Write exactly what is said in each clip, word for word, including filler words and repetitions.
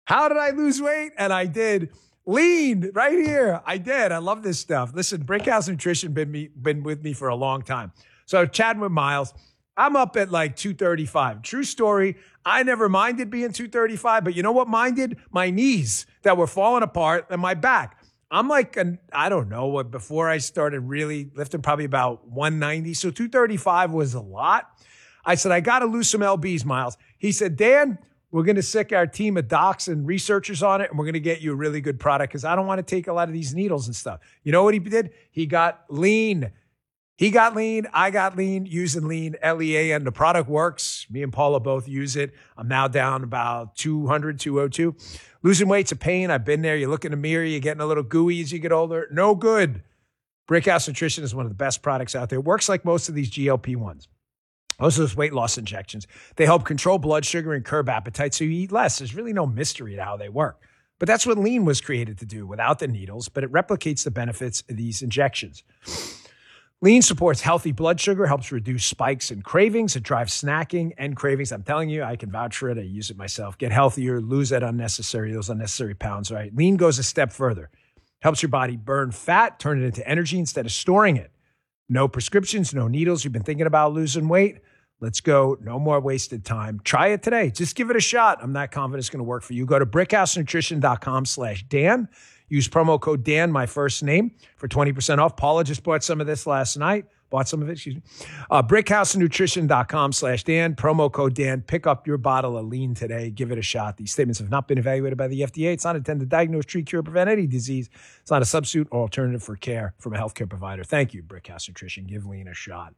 How did I lose weight? And I did. Lean right here. I did. I love this stuff. Listen, Brickhouse Nutrition been me been with me for a long time. So chatting with Miles, I'm up at like two thirty-five. True story. I never minded being two thirty-five, but you know what minded? My knees that were falling apart and my back. I'm like, an, I don't know what, before I started really lifting, probably about one ninety. So two thirty-five was a lot. I said, I got to lose some L Bs, Miles. He said, Dan, we're going to sick our team of docs and researchers on it, and we're going to get you a really good product because I don't want to take a lot of these needles and stuff. You know what he did? He got lean. He got lean. I got lean using lean, L E A N. The product works. Me and Paula both use it. I'm now down about two hundred, two oh two. Losing weight's a pain. I've been there. You look in the mirror, you're getting a little gooey as you get older. No good. Brickhouse Nutrition is one of the best products out there. It works like most of these G L P ones. Most of those weight loss injections. They help control blood sugar and curb appetite so you eat less. There's really no mystery to how they work. But that's what lean was created to do without the needles, but it replicates the benefits of these injections. Lean supports healthy blood sugar, helps reduce spikes and cravings. It drives snacking and cravings. I'm telling you, I can vouch for it. I use it myself. Get healthier, lose that unnecessary, those unnecessary pounds, right? Lean goes a step further. Helps your body burn fat, turn it into energy instead of storing it. No prescriptions, no needles. You've been thinking about losing weight? Let's go. No more wasted time. Try it today. Just give it a shot. I'm not confident it's going to work for you. Go to brickhousenutrition.com slash Dan. Use promo code Dan, my first name, for twenty percent off. Paula just bought some of this last night. Bought some of it, excuse me. Uh, brickhousenutrition.com slash Dan. Promo code Dan. Pick up your bottle of lean today. Give it a shot. These statements have not been evaluated by the F D A. It's not intended to diagnose, treat, cure, prevent any disease. It's not a substitute or alternative for care from a healthcare provider. Thank you, Brickhouse Nutrition. Give lean a shot.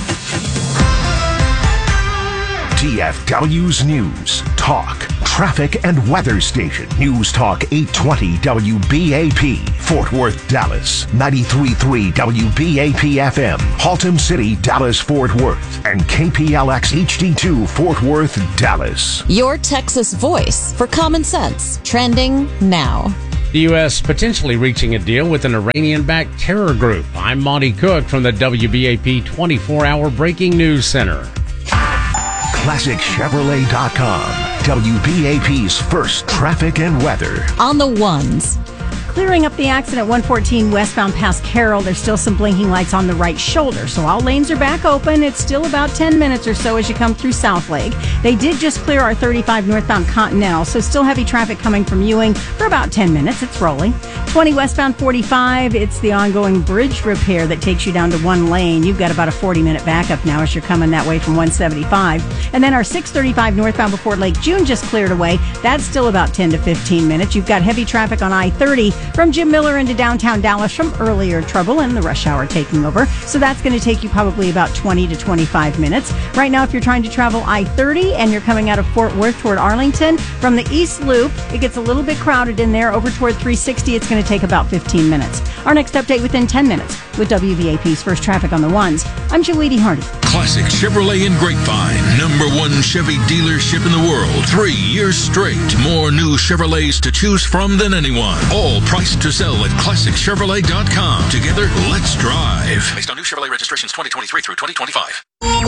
T F W's News, Talk, Traffic, and Weather Station. News Talk eight twenty W B A P, Fort Worth, Dallas. ninety-three point three W B A P F M, Haltom City, Dallas, Fort Worth. And K P L X H D two, Fort Worth, Dallas. Your Texas voice for common sense. Trending now. The U S potentially reaching a deal with an Iranian-backed terror group. I'm Monty Cook from the W B A P twenty-four hour Breaking News Center. Classic Chevrolet dot com, W B A P's first traffic and weather. On the ones. Clearing up the accident one fourteen westbound past Carroll. There's still some blinking lights on the right shoulder, so all lanes are back open. It's still about ten minutes or so as you come through South Lake. They did just clear our thirty-five northbound Continental, so still heavy traffic coming from Ewing for about ten minutes. It's rolling. twenty westbound forty-five, it's the ongoing bridge repair that takes you down to one lane. You've got about a forty minute backup now as you're coming that way from one seventy-five. And then our six thirty-five northbound before Lake June just cleared away. That's still about ten to fifteen minutes. You've got heavy traffic on I thirty from Jim Miller into downtown Dallas from earlier trouble and the rush hour taking over. So that's going to take you probably about twenty to twenty-five minutes. Right now, if you're trying to travel I thirty and you're coming out of Fort Worth toward Arlington, from the East Loop, it gets a little bit crowded in there. Over toward three sixty, it's going to take about fifteen minutes. Our next update within ten minutes with W B A P's First Traffic on the Ones. I'm Joelle Hardy. Classic Chevrolet in Grapevine. Number one Chevy dealership in the world. Three years straight. More new Chevrolets to choose from than anyone. All priced to sell at classic chevrolet dot com. Together, let's drive. Based on new Chevrolet registrations twenty twenty-three through twenty twenty-five.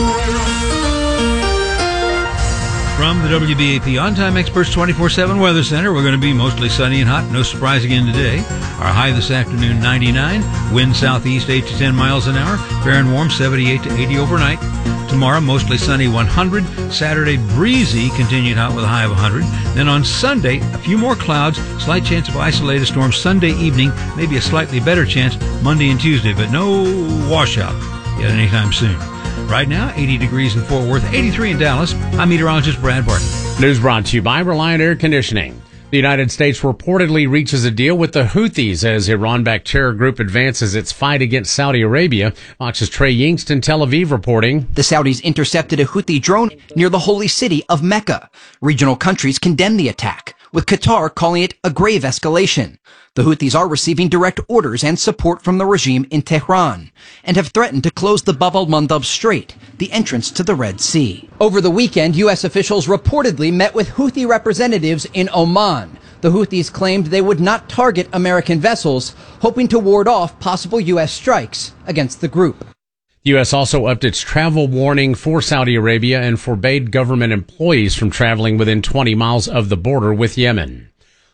From the W B A P On-Time Experts twenty-four seven Weather Center, we're going to be mostly sunny and hot. No surprise again today. Our high this afternoon, ninety-nine. Wind southeast, eight to ten miles an hour. Fair and warm, seventy-eight to eighty overnight. Tomorrow, mostly sunny, one hundred. Saturday, breezy, continued hot with a high of one hundred. Then on Sunday, a few more clouds. Slight chance of isolated storms Sunday evening. Maybe a slightly better chance Monday and Tuesday, but no washout yet anytime soon. Right now, eighty degrees in Fort Worth, eighty-three in Dallas. I'm meteorologist Brad Barton. News brought to you by Reliant Air Conditioning. The United States reportedly reaches a deal with the Houthis as Iran-backed terror group advances its fight against Saudi Arabia. Fox's Trey Yingst in Tel Aviv reporting. The Saudis intercepted a Houthi drone near the holy city of Mecca. Regional countries condemned the attack, with Qatar calling it a grave escalation. The Houthis are receiving direct orders and support from the regime in Tehran and have threatened to close the Bab al-Mandab Strait, the entrance to the Red Sea. Over the weekend, U S officials reportedly met with Houthi representatives in Oman. The Houthis claimed they would not target American vessels, hoping to ward off possible U S strikes against the group. The U S also upped its travel warning for Saudi Arabia and forbade government employees from traveling within twenty miles of the border with Yemen.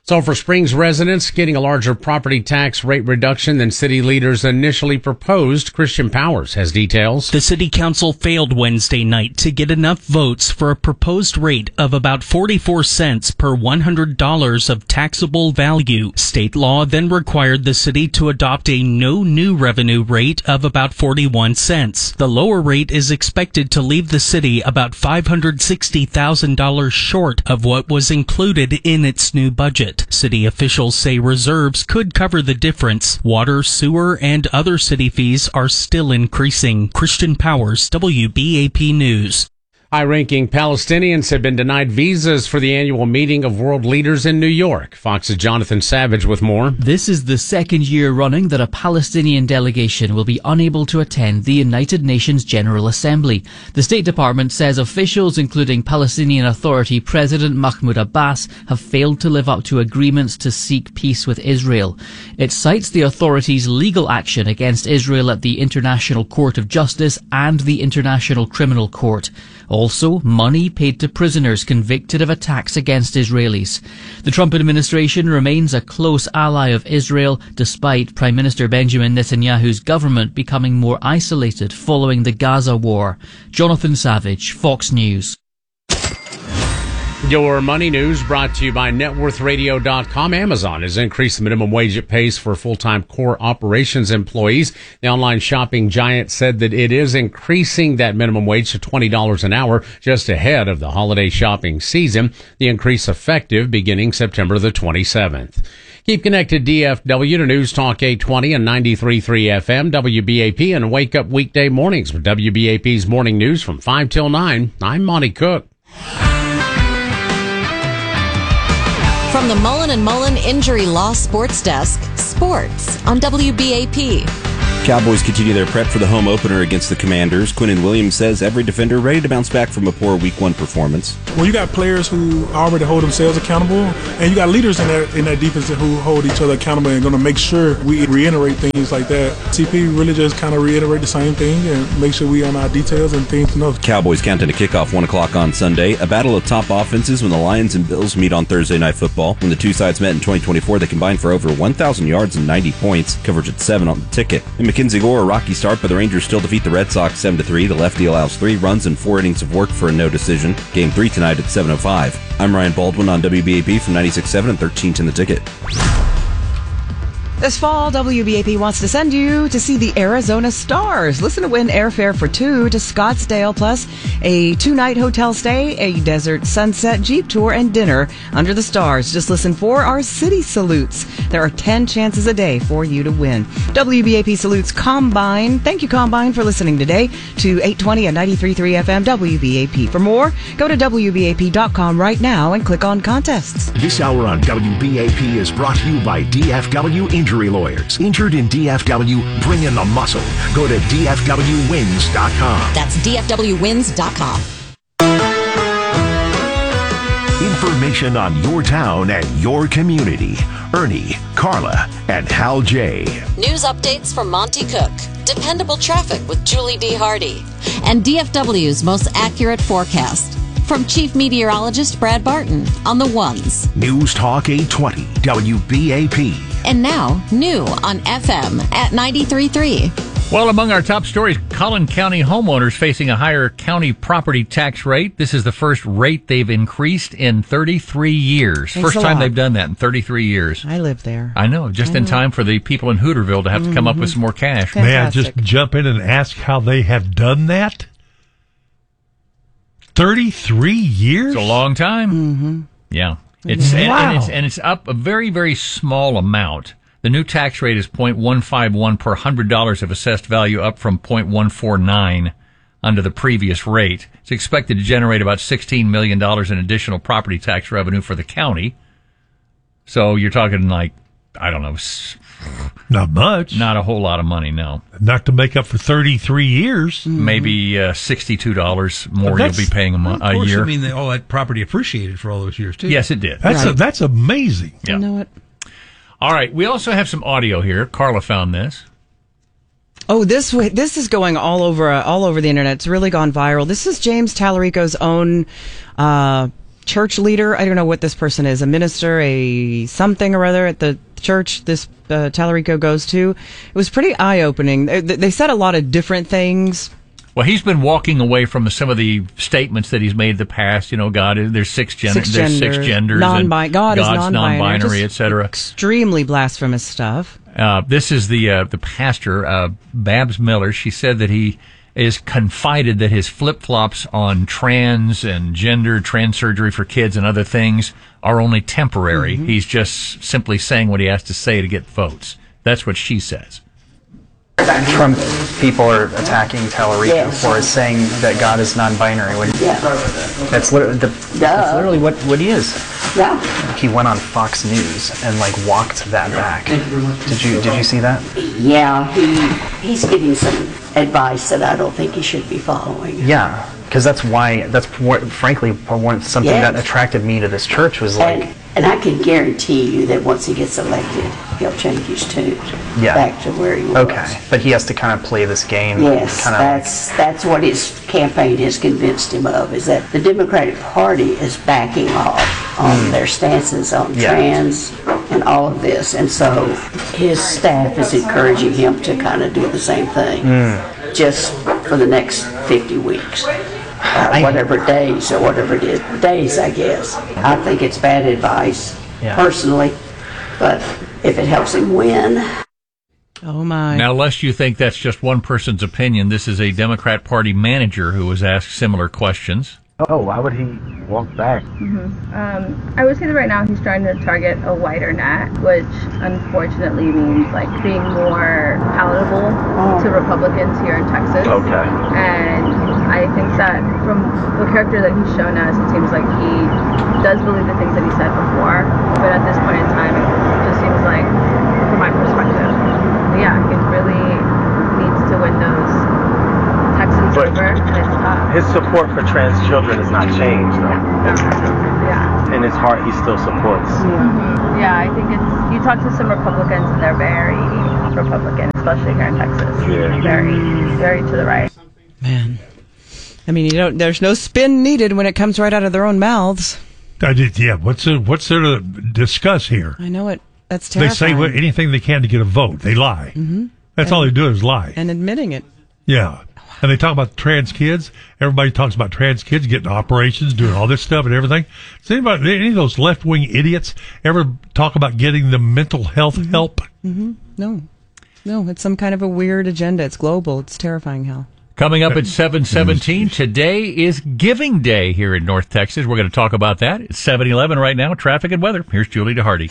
Sulphur Springs residents getting a larger property tax rate reduction than city leaders initially proposed. Christian Powers has details. The city council failed Wednesday night to get enough votes for a proposed rate of about forty-four cents per one hundred dollars of taxable value. State law then required the city to adopt a no new revenue rate of about forty-one cents. The lower rate is expected to leave the city about five hundred sixty thousand dollars short of what was included in its new budget. City officials say reserves could cover the difference. Water, sewer, and other city fees are still increasing. Christian Powers, W B A P News. High-ranking Palestinians have been denied visas for the annual meeting of world leaders in New York. Fox's Jonathan Savage with more. This is the second year running that a Palestinian delegation will be unable to attend the United Nations General Assembly. The State Department says officials, including Palestinian Authority President Mahmoud Abbas, have failed to live up to agreements to seek peace with Israel. It cites the authorities' legal action against Israel at the International Court of Justice and the International Criminal Court. Also, money paid to prisoners convicted of attacks against Israelis. The Trump administration remains a close ally of Israel, despite Prime Minister Benjamin Netanyahu's government becoming more isolated following the Gaza war. Jonathan Savage, Fox News. Your money news brought to you by net worth radio dot com. Amazon has increased the minimum wage it pays for full-time core operations employees. The online shopping giant said that it is increasing that minimum wage to twenty dollars an hour just ahead of the holiday shopping season. The increase effective beginning September the twenty-seventh. Keep connected D F W to News Talk eight twenty and ninety-three point three F M, W B A P, and wake up weekday mornings with W B A P's morning news from five till nine. I'm Monty Cook. From the Mullen and Mullen Injury Law Sports Desk, sports on W B A P. Cowboys continue their prep for the home opener against the Commanders. Quinnen Williams says every defender ready to bounce back from a poor week one performance. Well, you got players who already hold themselves accountable, and you got leaders in that in that defense who hold each other accountable and going to make sure we reiterate things like that. C P really just kind of reiterate the same thing and make sure we on our details and things to know. Cowboys counting to kickoff one o'clock on Sunday. A battle of top offenses when the Lions and Bills meet on Thursday Night Football. When the two sides met in twenty twenty-four, they combined for over one thousand yards and ninety points. Coverage at seven on the ticket. In Mackenzie Gore, a rocky start, but the Rangers still defeat the Red Sox seven to three. The lefty allows three runs and four innings of work for a no decision. Game three tonight at seven oh five. I'm Ryan Baldwin on W B A P from ninety-six point seven and thirteen ten The Ticket. This fall, W B A P wants to send you to see the Arizona Stars. Listen to win airfare for two to Scottsdale, plus a two-night hotel stay, a desert sunset Jeep tour, and dinner under the stars. Just listen for our city salutes. There are ten chances a day for you to win. W B A P salutes Combine. Thank you, Combine, for listening today to eight twenty and ninety-three point three F M W B A P. For more, go to W B A P dot com right now and click on contests. This hour on W B A P is brought to you by D F W Injury Lawyers. Injured in D F W, bring in the muscle. Go to D F W wins dot com. That's D F W wins dot com. Information on your town and your community. Ernie, Carla, and Hal J. News updates from Monty Cook. Dependable traffic with Julie D. Hardy. And D F W's most accurate forecast. From Chief Meteorologist Brad Barton on the ones. News Talk eight twenty, W B A P. And now, new on F M at ninety-three point three. Well, among our top stories, Collin County homeowners facing a higher county property tax rate. This is the first rate they've increased in thirty-three years. Thanks first time they've done that in thirty-three years. I live there. I know, just I in know. time for the people in Hooterville to have mm-hmm. to come up with some more cash. Fantastic. May I just jump in and ask how they have done that? thirty-three years? It's a long time. Mm-hmm. Yeah. It's, wow. and, and it's and it's up a very, very small amount. The new tax rate is zero point one five one per one hundred dollars of assessed value, up from zero point one four nine under the previous rate. It's expected to generate about sixteen million dollars in additional property tax revenue for the county. So you're talking like, I don't know. Not much. Not a whole lot of money, no. Not to make up for thirty-three years. Mm-hmm. Maybe uh, sixty-two dollars more you'll be paying a, mo- well, of course, a year. I mean, all that property appreciated for all those years, too. Yes, it did. That's right. a, that's amazing. Yeah. You know what? All right, we also have some audio here. Carla found this. Oh, this way, this is going all over uh, all over the internet. It's really gone viral. This is James Tallarico's own uh, church leader. I don't know what this person is, a minister, a something or other at the church this uh, Tallarico goes to. It was pretty eye-opening. They, they said a lot of different things. Well, he's been walking away from some of the statements that he's made in the past. You know, God, there's six, gen- six there's genders, six genders, non-bi- and God God's is non-binary, non-binary, et cetera. Extremely blasphemous stuff. Uh, this is the uh, the pastor, uh, Babs Miller. She said that he is confided that his flip-flops on trans and gender, trans surgery for kids and other things are only temporary. Mm-hmm. He's just simply saying what he has to say to get votes. That's what she says. Trump people are attacking Tallarico yes. for saying that God is non-binary. When yeah. That's literally, the, that's literally what, what he is. Yeah. He went on Fox News and like walked that back. Did you did you see that? Yeah, he he's giving some advice that I don't think he should be following. Yeah, because that's why that's frankly one something yes. that attracted me to this church was like. And, and I can guarantee you that once he gets elected, he'll change his tune yeah. back to where he was. Okay, but he has to kind of play this game. Yes, kind of that's like, that's what his campaign has convinced him of, is that the Democratic Party is backing off on mm. their stances on yeah. trans and all of this, and so his staff is encouraging him to kind of do the same thing, mm. just for the next fifty weeks. Uh, whatever days or whatever it is, days, I guess. I think it's bad advice, yeah. personally, but if it helps him win. Oh, my. Now, lest you think that's just one person's opinion, this is a Democrat Party manager who was asked similar questions. Oh, why would he walk back? Mm-hmm. Um, I would say that right now he's trying to target a wider net, which unfortunately means like being more palatable to Republicans here in Texas. Okay. And I think that from the character that he's shown us, it seems like he does believe the things that he said before. But at this point in time, it just seems like, from my perspective, yeah, he really needs to win those Texans but over. And it's tough. His support for trans children has not changed, though. Yeah. In his heart, he still supports. Mm-hmm. Yeah, I think it's, you talk to some Republicans and they're very Republican, especially here in Texas. Yeah. Very, very to the right. Man. I mean, you don't, there's no spin needed when it comes right out of their own mouths. I did, yeah. What's there, what's there to discuss here? I know it. That's terrifying. They say anything they can to get a vote. They lie. Mm-hmm. That's and, all they do is lie. And admitting it. Yeah. And they talk about trans kids. Everybody talks about trans kids getting operations, doing all this stuff and everything. Does anybody, any of those left-wing idiots ever talk about getting the mental health mm-hmm. help? Mm-hmm. No. No, it's some kind of a weird agenda. It's global. It's terrifying, Hal. Coming up at seven seventeen, today is Giving Day here in North Texas. We're going to talk about that. It's seven eleven right now, traffic and weather. Here's Julie DeHardy.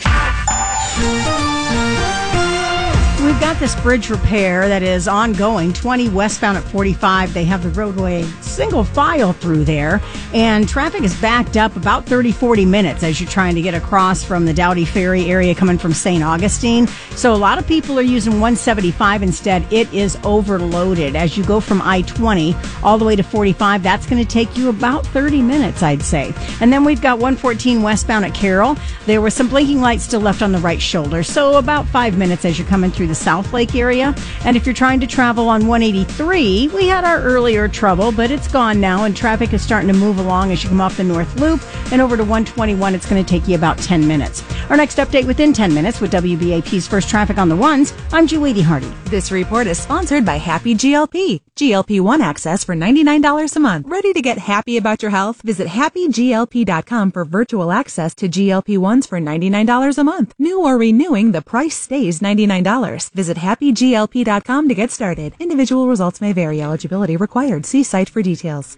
We've got this bridge repair that is ongoing. twenty westbound at forty-five. They have the roadway single file through there. And traffic is backed up about thirty, forty minutes as you're trying to get across from the Dowdy Ferry area coming from Saint Augustine. So a lot of people are using one seventy-five instead. It is overloaded. As you go from I twenty all the way to forty-five, that's going to take you about thirty minutes, I'd say. And then we've got one fourteen westbound at Carroll. There were some blinking lights still left on the right shoulder. So about five minutes as you're coming through the South Lake area. And if you're trying to travel on one eighty-three, we had our earlier trouble, but it's gone now, and traffic is starting to move along as you come off the North Loop. And over to one twenty-one, it's going to take you about ten minutes. Our next update within ten minutes with W B A P's First Traffic on the Ones. I'm Julie DeHardy. This report is sponsored by Happy G L P. G L P one access for ninety-nine dollars a month. Ready to get happy about your health? Visit happy G L P dot com for virtual access to G L P ones for ninety-nine dollars a month. New or renewing, the price stays ninety-nine dollars. Visit happy G L P dot com to get started. Individual results may vary. Eligibility required. See site for details.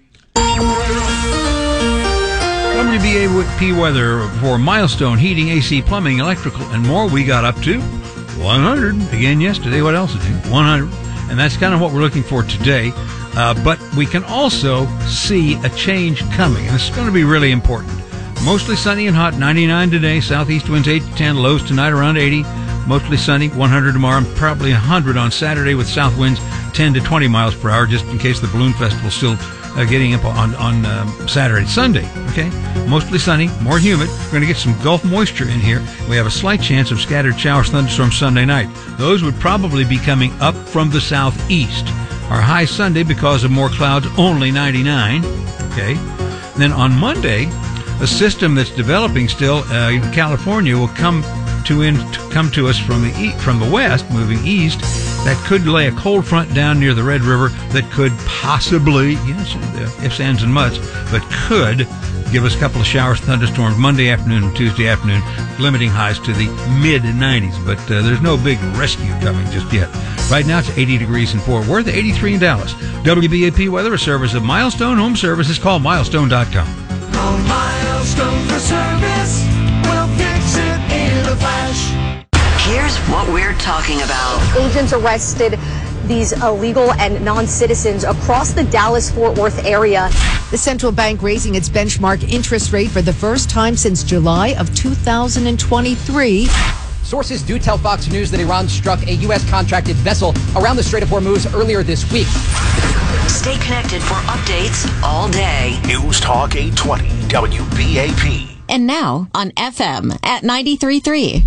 W B A P weather for Milestone Heating, A C Plumbing, Electrical, and more. We got up to one hundred again yesterday. What else is it? one hundred. And that's kind of what we're looking for today. Uh, but we can also see a change coming, and it's going to be really important. Mostly sunny and hot, ninety-nine today. Southeast winds eight to ten, lows tonight around eighty. Mostly sunny, one hundred tomorrow, and probably one hundred on Saturday with south winds ten to twenty miles per hour, just in case the balloon festival still uh, getting up on, on um, Saturday, Sunday. Okay, mostly sunny, more humid. We're going to get some Gulf moisture in here. We have a slight chance of scattered showers, thunderstorms Sunday night. Those would probably be coming up from the southeast. Our high Sunday, because of more clouds, only ninety-nine. Okay, then on Monday, a system that's developing still uh, in California will come to in to come to us from the east, from the west, moving east. That could lay a cold front down near the Red River that could possibly, yes, ifs, ands, and muts, but could give us a couple of showers, thunderstorms Monday afternoon and Tuesday afternoon, limiting highs to the mid nineties. But uh, there's no big rescue coming just yet. Right now it's eighty degrees in Fort Worth, eighty-three in Dallas. W B A P weather, a service of Milestone Home Services. Call milestone dot com. Call Milestone for service. We'll fix it in a flash. Here's what we're talking about. Agents arrested these illegal and non-citizens across the Dallas-Fort Worth area. The central bank raising its benchmark interest rate for the first time since July of two thousand twenty-three. Sources do tell Fox News that Iran struck a U S contracted vessel around the Strait of Hormuz earlier this week. Stay connected for updates all day. News Talk eight twenty W B A P. And now on F M at ninety-three point three.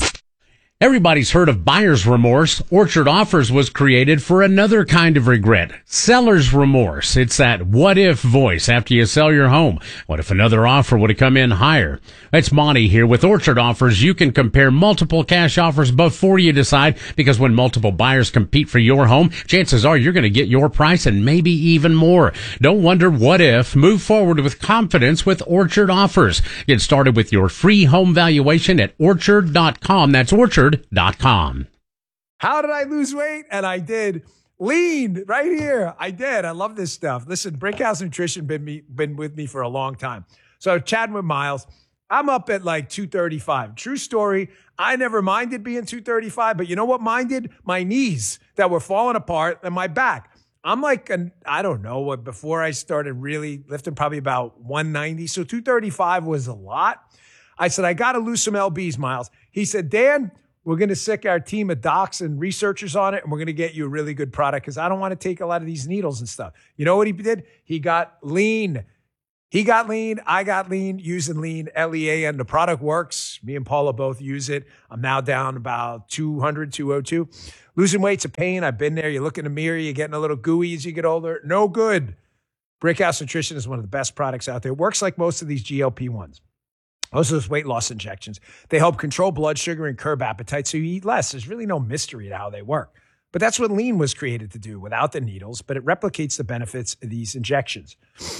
Everybody's heard of buyer's remorse. Orchard Offers was created for another kind of regret. Seller's remorse. It's that what if voice after you sell your home. What if another offer would have come in higher? It's Monty here. With Orchard Offers, you can compare multiple cash offers before you decide, because when multiple buyers compete for your home, chances are you're going to get your price and maybe even more. Don't wonder what if. Move forward with confidence with Orchard Offers. Get started with your free home valuation at orchard dot com. That's orchard dot com. How did I lose weight? And I did. Lean right here. I did. I love this stuff. Listen, Brickhouse Nutrition been me been with me for a long time. So chatting with Miles, I'm up at like two thirty-five. True story. I never minded being two thirty-five, but you know what minded? My knees that were falling apart and my back. I'm like, an, I don't know what, before I started really lifting, probably about one ninety. So two thirty-five was a lot. I said, I got to lose some L Bs, Miles. He said, Dan, we're going to sick our team of docs and researchers on it, and we're going to get you a really good product because I don't want to take a lot of these needles and stuff. You know what he did? He got lean. He got lean. I got lean using lean, L E A N. The product works. Me and Paula both use it. I'm now down about two hundred, two oh two. Losing weight's a pain. I've been there. You look in the mirror, you're getting a little gooey as you get older. No good. Brickhouse Nutrition is one of the best products out there. It works like most of these G L P ones. Most of those weight loss injections, they help control blood sugar and curb appetite so you eat less. There's really no mystery to how they work. But that's what lean was created to do without the needles, but it replicates the benefits of these injections.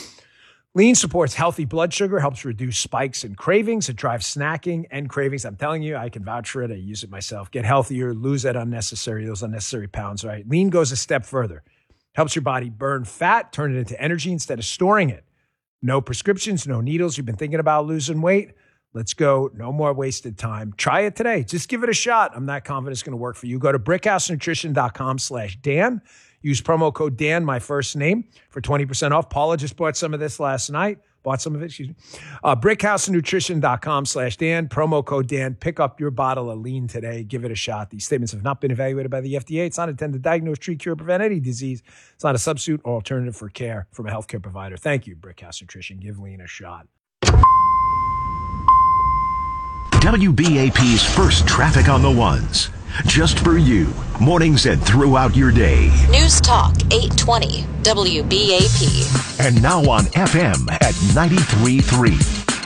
Lean supports healthy blood sugar, helps reduce spikes and cravings. It drives snacking and cravings. I'm telling you, I can vouch for it. I use it myself. Get healthier, lose that unnecessary, those unnecessary pounds, right? Lean goes a step further. Helps your body burn fat, turn it into energy instead of storing it. No prescriptions, no needles. You've been thinking about losing weight? Let's go. No more wasted time. Try it today. Just give it a shot. I'm not confident it's going to work for you. Go to brickhouse nutrition dot com slash Dan. Use promo code Dan, my first name, for twenty percent off. Paula just bought some of this last night. Bought some of it, excuse me. Uh, brickhouse nutrition dot com slash Dan. Promo code Dan. Pick up your bottle of lean today. Give it a shot. These statements have not been evaluated by the F D A. It's not intended to diagnose, treat, cure, prevent any disease. It's not a substitute or alternative for care from a healthcare provider. Thank you, Brickhouse Nutrition. Give lean a shot. W B A P's first traffic on the ones. Just for you. Mornings and throughout your day. News Talk eight twenty W B A P. And now on F M at ninety-three point three.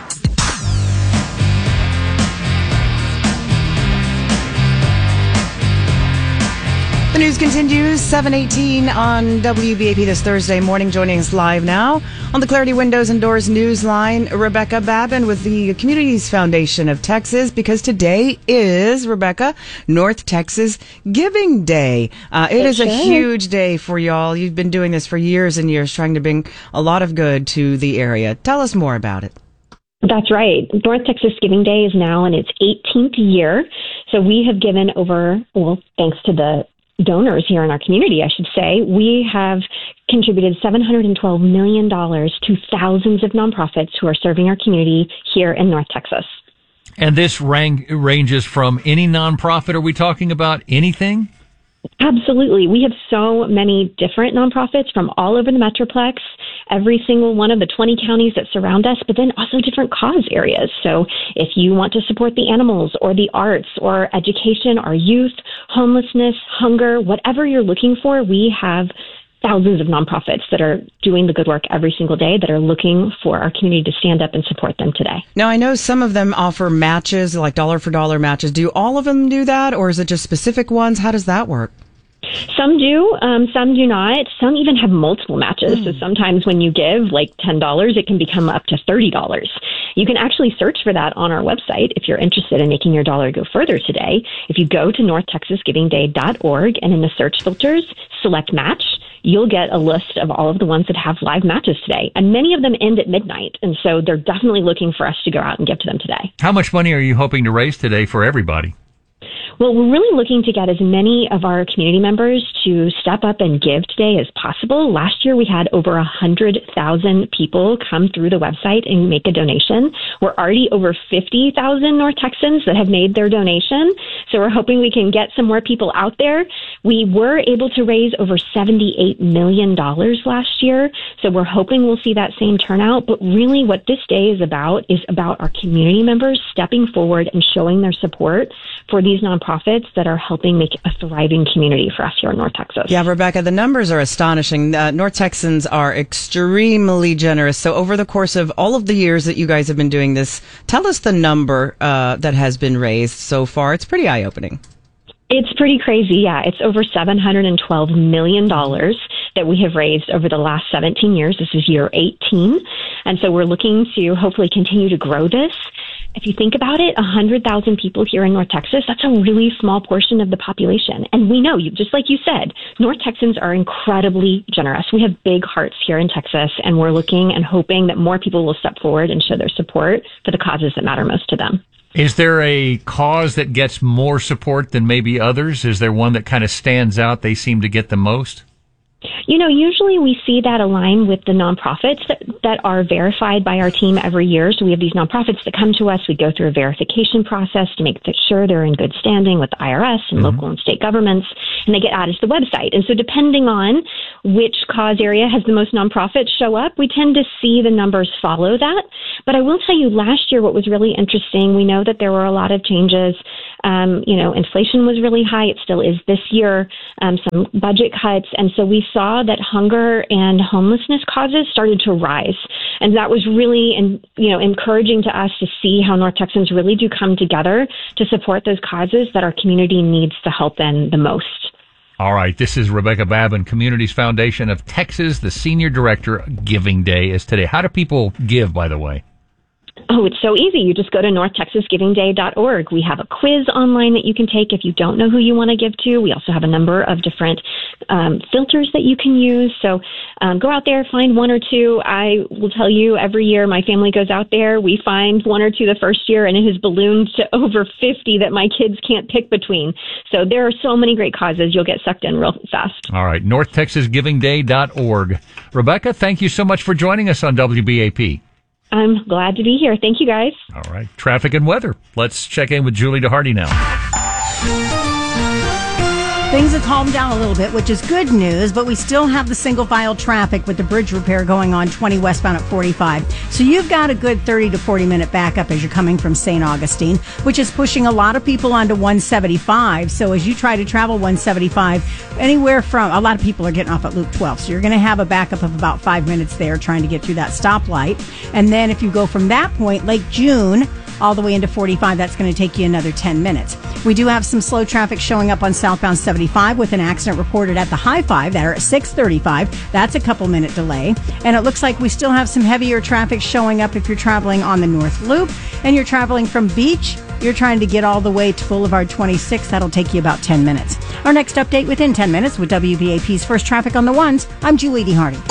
The news continues, seven eighteen on W B A P this Thursday morning. Joining us live now on the Clarity Windows and Doors news line, Rebecca Babin with the Communities Foundation of Texas, because today is, Rebecca, North Texas Giving Day. Uh, it, it is sure. a huge day for y'all. You've been doing this for years and years, trying to bring a lot of good to the area. Tell us more about it. That's right. North Texas Giving Day is now in its eighteenth year. So we have given over, well, thanks to the donors here in our community, I should say, we have contributed seven hundred twelve million dollars to thousands of nonprofits who are serving our community here in North Texas. And this rang, ranges from any nonprofit. Are we talking about anything? Absolutely. We have so many different nonprofits from all over the Metroplex, every single one of the twenty counties that surround us, but then also different cause areas. So if you want to support the animals or the arts or education or youth, homelessness, hunger, whatever you're looking for, we have thousands of nonprofits that are doing the good work every single day that are looking for our community to stand up and support them today. Now, I know some of them offer matches, like dollar for dollar matches. Do all of them do that, or is it just specific ones? How does that work? Some do, um, some do not. Some even have multiple matches. Mm. So sometimes when you give like ten dollars, it can become up to thirty dollars. You can actually search for that on our website if you're interested in making your dollar go further today. If you go to north texas giving day dot org and in the search filters, select match, you'll get a list of all of the ones that have live matches today. And many of them end at midnight. And so they're definitely looking for us to go out and give to them today. How much money are you hoping to raise today for everybody? Well, we're really looking to get as many of our community members to step up and give today as possible. Last year, we had over one hundred thousand people come through the website and make a donation. We're already over fifty thousand North Texans that have made their donation. So we're hoping we can get some more people out there. We were able to raise over seventy-eight million dollars last year. So we're hoping we'll see that same turnout. But really what this day is about is about our community members stepping forward and showing their support for these nonprofits that are helping make a thriving community for us here in North Texas. Yeah, Rebecca, the numbers are astonishing. Uh, North Texans are extremely generous. So over the course of all of the years that you guys have been doing this, tell us the number uh, that has been raised so far. It's pretty eye-opening. It's pretty crazy, yeah. It's over seven hundred twelve million dollars that we have raised over the last seventeen years. This is year eighteen. And so we're looking to hopefully continue to grow this. If you think about it, one hundred thousand people here in North Texas, that's a really small portion of the population. And we know, you just like you said, North Texans are incredibly generous. We have big hearts here in Texas, and we're looking and hoping that more people will step forward and show their support for the causes that matter most to them. Is there a cause that gets more support than maybe others? Is there one that kind of stands out, they seem to get the most? You know, usually we see that align with the nonprofits that, that are verified by our team every year. So we have these nonprofits that come to us. We go through a verification process to make sure they're in good standing with the I R S and mm-hmm. local and state governments, and they get added to the website. And so depending on which cause area has the most nonprofits show up, we tend to see the numbers follow that. But I will tell you, last year what was really interesting, we know that there were a lot of changes. Um, you know, inflation was really high. It still is this year. Um, some budget cuts. And so we saw that hunger and homelessness causes started to rise. And that was really, in, you know, encouraging to us to see how North Texans really do come together to support those causes that our community needs to help in the most. All right. This is Rebecca Babin, Communities Foundation of Texas. The Senior Director. Giving Day is today. How do people give, by the way? Oh, it's so easy. You just go to north texas giving day dot org. We have a quiz online that you can take if you don't know who you want to give to. We also have a number of different um, filters that you can use. So um, go out there, find one or two. I will tell you, every year my family goes out there. We find one or two the first year, and it has ballooned to over fifty that my kids can't pick between. So there are so many great causes. You'll get sucked in real fast. All right. north texas giving day dot org. Rebecca, thank you so much for joining us on W B A P. I'm glad to be here. Thank you, guys. All right. Traffic and weather. Let's check in with Julie DeHardy now. Things have calmed down a little bit, which is good news, but we still have the single file traffic with the bridge repair going on twenty westbound at forty-five. So you've got a good thirty to forty minute backup as you're coming from Saint Augustine, which is pushing a lot of people onto one seventy-five. So as you try to travel one seventy-five, anywhere from, a lot of people are getting off at Loop twelve. So you're going to have a backup of about five minutes there trying to get through that stoplight. And then if you go from that point, Lake June, all the way into forty-five, that's going to take you another ten minutes. We do have some slow traffic showing up on southbound seventy-five with an accident reported at the High Five that are at six thirty-five. That's a couple minute delay. And it looks like we still have some heavier traffic showing up if you're traveling on the North Loop and you're traveling from Beach. You're trying to get all the way to Boulevard twenty-six. That'll take you about ten minutes. Our next update within ten minutes with W B A P's First Traffic on the Ones. I'm Julie DeHardy.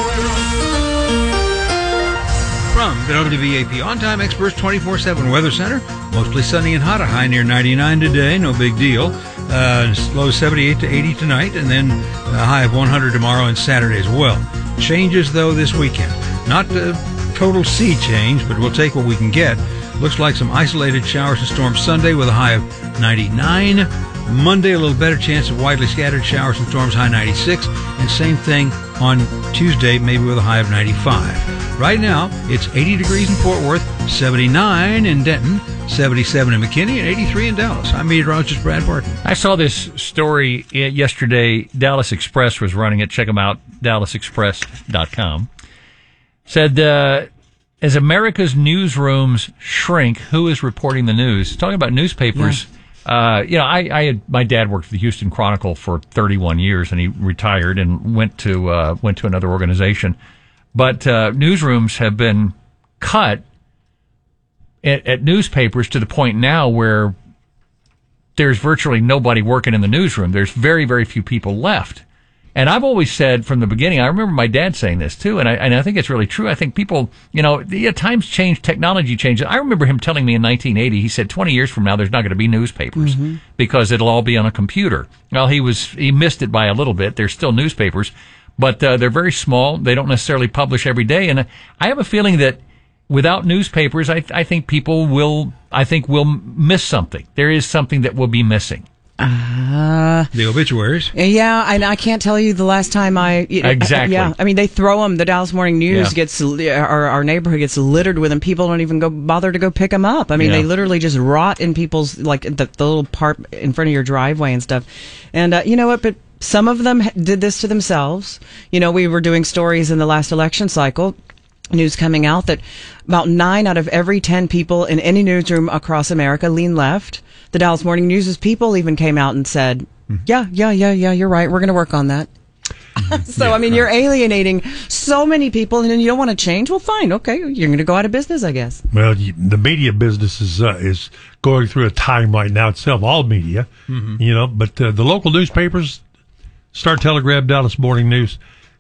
From the W B A P On-Time Experts twenty-four seven Weather Center, mostly sunny and hot, a high near ninety-nine today, no big deal. Uh, low seventy-eight to eighty tonight, and then a high of one hundred tomorrow and Saturday as well. Changes, though, this weekend. Not a total sea change, but we'll take what we can get. Looks like some isolated showers and storms Sunday with a high of ninety-nine. Monday, a little better chance of widely scattered showers and storms, high ninety-six. And same thing on Tuesday, maybe with a high of ninety-five. Right now, it's eighty degrees in Fort Worth, seventy-nine in Denton, seventy-seven in McKinney, and eighty-three in Dallas. I'm meteorologist Brad Barton. I saw this story yesterday. Dallas Express was running it. Check them out, dallas express dot com. Said, uh, as America's newsrooms shrink, who is reporting the news? Talking about newspapers. Yeah. Uh, you know, I, I had, my dad worked for the Houston Chronicle for thirty-one years, and he retired and went to, uh, went to another organization. But, uh, newsrooms have been cut at, at newspapers to the point now where there's virtually nobody working in the newsroom. There's very, very few people left. And I've always said from the beginning, I remember my dad saying this too, and I, and I think it's really true. I think people, you know, yeah, times change, technology changes. I remember him telling me in nineteen eighty, he said twenty years from now, there's not going to be newspapers mm-hmm. because it'll all be on a computer. Well, he was, he missed it by a little bit. There's still newspapers, but uh, they're very small. They don't necessarily publish every day. And I have a feeling that without newspapers, I, I think people will, I think will miss something. There is something that will be missing. Uh, the obituaries. Yeah, and I can't tell you the last time I... You know, exactly. Yeah, I mean, they throw them. The Dallas Morning News yeah. gets... Our, our neighborhood gets littered with them. People don't even go bother to go pick them up. I mean, yeah. they literally just rot in people's... Like, the, the little part in front of your driveway and stuff. And uh, you know what? But some of them did this to themselves. You know, we were doing stories in the last election cycle. News coming out that about nine out of every ten people in any newsroom across America lean left. The Dallas Morning News' people even came out and said, yeah, yeah, yeah, yeah, you're right. We're going to work on that. so, yeah, I mean, right. You're alienating so many people, and then you don't want to change? Well, fine. Okay. You're going to go out of business, I guess. Well, you, the media business is uh, is going through a time right now itself, all media, mm-hmm. you know, but uh, the local newspapers, Star Telegram, Dallas Morning News,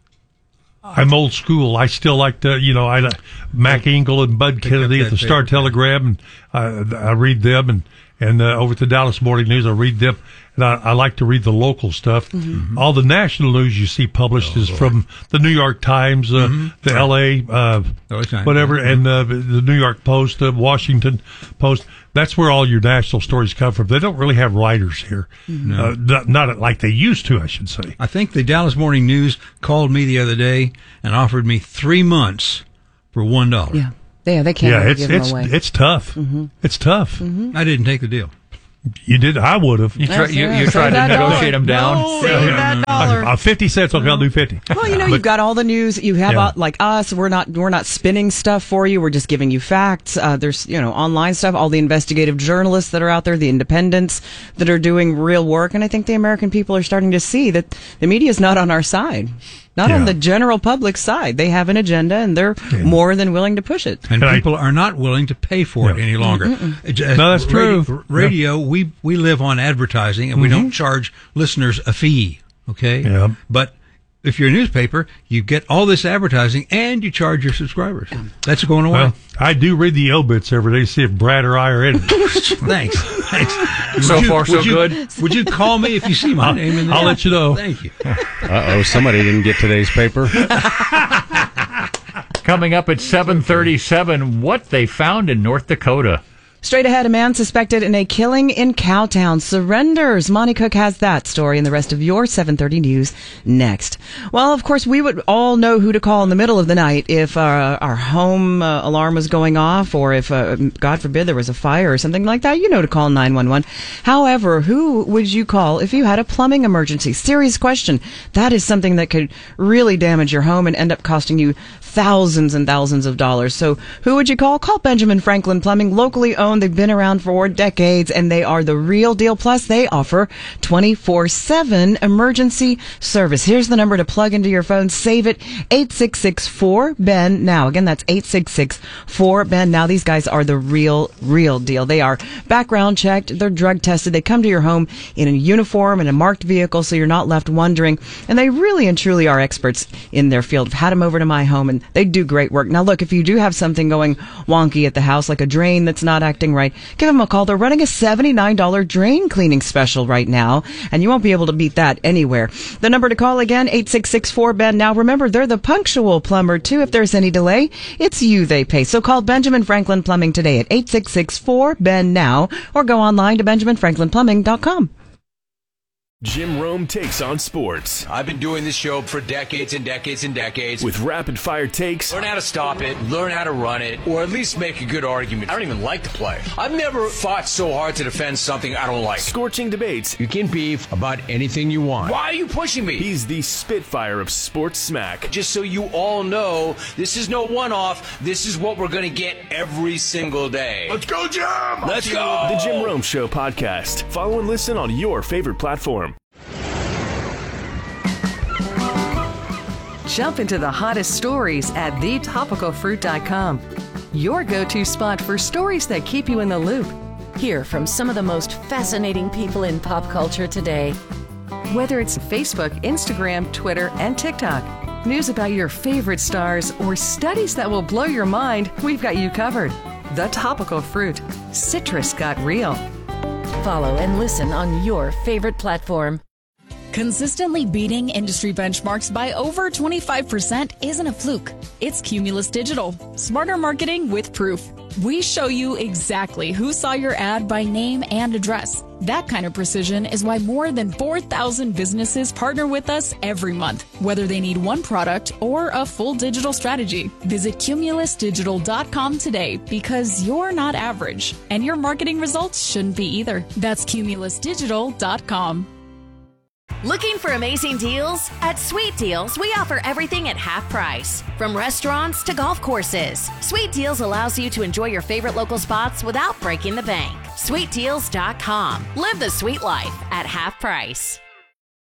I'm old school. I still like to, you know, I Mac Engel and Bud Kennedy at the Star paper. Telegram, and I, I read them, and and uh, over at the Dallas Morning News, I read them, and I, I like to read the local stuff. Mm-hmm. All the national news you see published oh, is Lord. from the New York Times, uh, mm-hmm. the right. L A, uh, oh, whatever, mm-hmm. and uh, the New York Post, the Washington Post. That's where all your national stories come from. They don't really have writers here. No. Uh, not, not like they used to, I should say. I think the Dallas Morning News called me the other day and offered me three months for one dollar. Yeah, yeah, they can't yeah, really it's, give it's, them away. It's tough. Mm-hmm. It's tough. Mm-hmm. I didn't take the deal. You did. I would have. You, try, you, you tried to negotiate them down. No, save that dollar. Uh, Fifty cents. Okay, I'll do fifty. Well, you know, but, you've got all the news. You have yeah. uh, like us. We're not. We're not spinning stuff for you. We're just giving you facts. Uh, there's you know online stuff. All the investigative journalists that are out there, the independents that are doing real work, and I think the American people are starting to see that the media is not on our side. Not yeah. on the general public side. They have an agenda, and they're yeah. more than willing to push it. And, and people I, are not willing to pay for yeah. it any longer. Mm-mm. No, that's true. Radio, radio yeah. we, we live on advertising, and mm-hmm. we don't charge listeners a fee, okay? Yeah. But if you're a newspaper, you get all this advertising, and you charge your subscribers. Yeah. That's going away. Well, I do read the obits every day to see if Brad or I are in it. Thanks. Thanks. So you, far, so you, good. Would you call me if you see my I'll, name in there? I'll let you know. Thank you. Uh-oh, somebody didn't get today's paper. Coming up at seven thirty-seven, what they found in North Dakota. Straight ahead, a man suspected in a killing in Cowtown surrenders. Monty Cook has that story and the rest of your seven thirty news next. Well, of course, we would all know who to call in the middle of the night if uh, our home uh, alarm was going off, or if, uh, God forbid, there was a fire or something like that. You know to call nine one one. However, who would you call if you had a plumbing emergency? Serious question. That is something that could really damage your home and end up costing you thousands and thousands of dollars. So who would you call? Call Benjamin Franklin Plumbing, locally owned. They've been around for decades, and they are the real deal. Plus, they offer twenty-four seven emergency service. Here's the number to plug into your phone. Save it, eight six six four B E N now. Again, that's eight six six four B E N now. These guys are the real, real deal. They are background checked. They're drug tested. They come to your home in a uniform and a marked vehicle, so you're not left wondering. And they really and truly are experts in their field. I've had them over to my home, and they do great work. Now, look, if you do have something going wonky at the house, like a drain that's not acting right, give them a call. They're running a seventy-nine dollars drain cleaning special right now, and you won't be able to beat that anywhere. The number to call again, eight six six four B E N now. Remember, they're the punctual plumber, too. If there's any delay, it's you they pay. So call Benjamin Franklin Plumbing today at eight six six four B E N now, or go online to benjamin franklin plumbing dot com. Jim Rome takes on sports. I've been doing this show for decades and decades and decades. With rapid fire takes. Learn how to stop it, learn how to run it, or at least make a good argument. I don't even like the play. I've never fought so hard to defend something I don't like. Scorching debates. You can beef about anything you want. Why are you pushing me? He's the Spitfire of sports smack. Just so you all know, this is no one-off. This is what we're going to get every single day. Let's go, Jim! Let's go! The Jim Rome Show podcast. Follow and listen on your favorite platform. Jump into the hottest stories at the topical fruit dot com. Your go-to spot for stories that keep you in the loop. Hear from some of the most fascinating people in pop culture today. Whether it's Facebook, Instagram, Twitter, and TikTok, news about your favorite stars, or studies that will blow your mind, we've got you covered. The Topical Fruit. Citrus got real. Follow and listen on your favorite platform. Consistently beating industry benchmarks by over twenty-five percent isn't a fluke. It's Cumulus Digital. Smarter marketing with proof. We show you exactly who saw your ad by name and address. That kind of precision is why more than four thousand businesses partner with us every month, whether they need one product or a full digital strategy. Visit cumulus digital dot com today because you're not average, and your marketing results shouldn't be either. That's cumulus digital dot com. Looking for amazing deals? At Sweet Deals, we offer everything at half price. From restaurants to golf courses, Sweet Deals allows you to enjoy your favorite local spots without breaking the bank. sweet deals dot com. Live the sweet life at half price.